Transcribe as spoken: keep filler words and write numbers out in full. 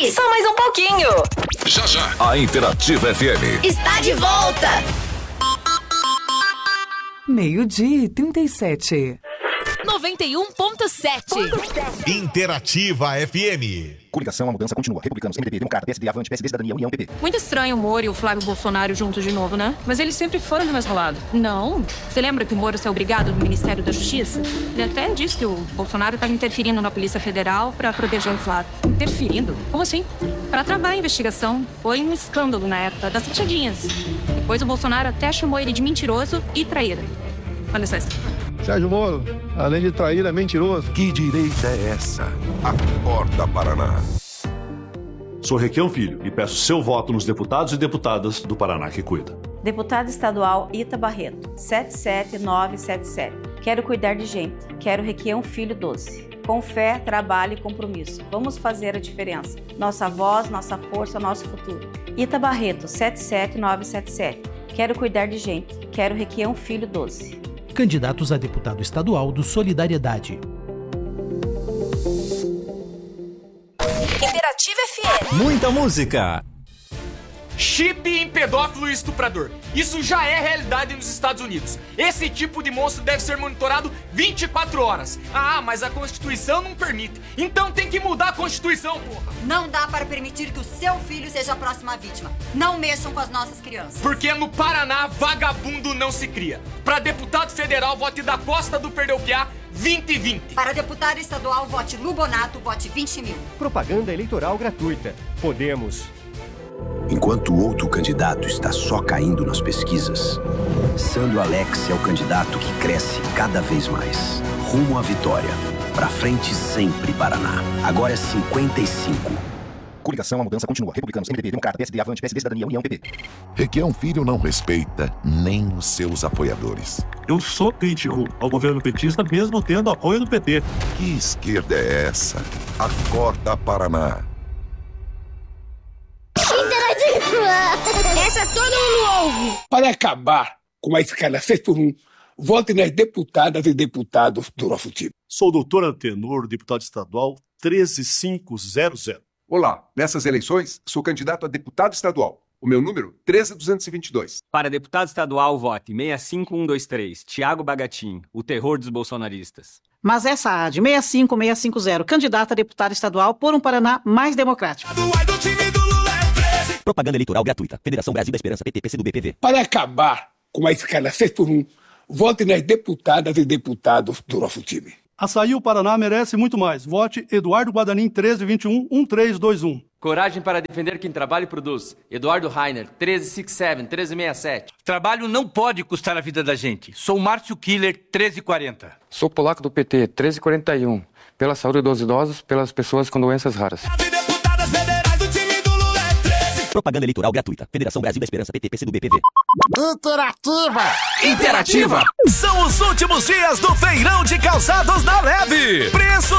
aí? Só mais um pouquinho. Já, já. A Interativa F M está de volta. Meio-dia e trinta e sete. noventa e um ponto sete. Interativa F M. Coligação, a mudança continua. Republicanos, M D B, Democrata, P S D, Avante, P S D, Cidadania, União, P P. Muito estranho o Moro e o Flávio Bolsonaro juntos de novo, né? Mas eles sempre foram do mesmo lado. Não. Você lembra que o Moro saiu obrigado do Ministério da Justiça? Ele até disse que o Bolsonaro estava interferindo na Polícia Federal para proteger o Flávio. Interferindo? Como assim? Para travar a investigação. Foi um escândalo na época das rachadinhas. Depois o Bolsonaro até chamou ele de mentiroso e traíra. Olha só isso. Sérgio Moro, além de trair, é mentiroso. Que direita é essa? Acorda, Paraná. Sou Requião Filho e peço seu voto nos deputados e deputadas do Paraná que cuida. Deputado estadual Ita Barreto, sete sete nove sete sete. Quero cuidar de gente. Quero Requião Filho doze. Com fé, trabalho e compromisso. Vamos fazer a diferença. Nossa voz, nossa força, nosso futuro. Ita Barreto, sete sete nove sete sete. Quero cuidar de gente. Quero Requião Filho doze. Candidatos a deputado estadual do Solidariedade. Interativa F M. Muita música. Chip em pedófilo e estuprador. Isso já é realidade nos Estados Unidos. Esse tipo de monstro deve ser monitorado vinte e quatro horas. Ah, mas a Constituição não permite. Então tem que mudar a Constituição, porra. Não dá para permitir que o seu filho seja a próxima vítima. Não mexam com as nossas crianças. Porque no Paraná, vagabundo não se cria. Para deputado federal, vote da Costa do Perdeu Piá, vinte e vinte. Para deputado estadual, vote Lubonato, vote vinte mil. Propaganda eleitoral gratuita. Podemos. Enquanto o outro candidato está só caindo nas pesquisas, Sandro Alex é o candidato que cresce cada vez mais. Rumo à vitória. Pra frente sempre, Paraná. Agora é cinquenta e cinco. Coligação, a mudança continua. Republicanos, M D B, Democrata, P S D, Avante, P S D, Cidadania, União, P P. Requião Filho não respeita nem os seus apoiadores. Eu sou crítico ao governo petista, mesmo tendo apoio do P T. Que esquerda é essa? Acorda, Paraná. Essa todo mundo ouve. Para acabar com a escala seis por um, vote nas deputadas e deputados do nosso time. Sou o doutor Antenor, deputado estadual treze mil quinhentos. Olá, nessas eleições, sou candidato a deputado estadual. O meu número, treze mil duzentos e vinte e dois. Para deputado estadual, vote seis cinco um dois três, Thiago Bagatin, o terror dos bolsonaristas. Mas essa A de seis cinco seis cinco zero, candidata a deputado estadual por um Paraná mais democrático. Propaganda eleitoral gratuita. Federação Brasil da Esperança, P T, P C do B, P V. Para acabar com a escala seis por um, vote nas deputadas e deputados do nosso time. Açaí, o Paraná merece muito mais. Vote Eduardo Guadanin, treze vinte e um, treze vinte e um. Coragem para defender quem trabalha e produz. Eduardo Rainer, treze sessenta e sete, treze sessenta e sete. Trabalho não pode custar a vida da gente. Sou Márcio Killer, treze quarenta. Sou polaco do P T, treze quarenta e um. Pela saúde dos idosos, pelas pessoas com doenças raras. Propaganda eleitoral gratuita. Federação Brasil da Esperança, P T, P C do B, P V. Interativa. Interativa. São os últimos dias do feirão de calçados na Leve. Preços